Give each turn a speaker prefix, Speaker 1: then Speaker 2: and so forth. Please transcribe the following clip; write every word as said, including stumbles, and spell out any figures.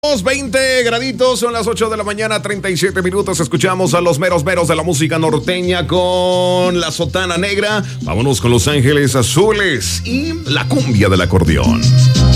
Speaker 1: veinte graditos, son las ocho de la mañana, treinta y siete minutos. Escuchamos a los meros meros de la música norteña con La Sotana Negra. Vámonos con Los Ángeles Azules y la cumbia del acordeón.